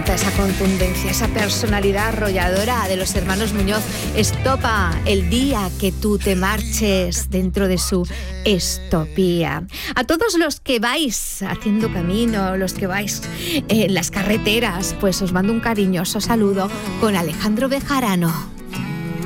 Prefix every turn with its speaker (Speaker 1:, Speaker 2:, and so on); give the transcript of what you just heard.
Speaker 1: encanta esa contundencia, esa personalidad arrolladora de los hermanos Muñoz. Estopa, el día que tú te marches, dentro de su Estopía. A todos los que vais haciendo camino, los que vais en las carreteras, pues os mando un cariñoso saludo con Alejandro Bejarano.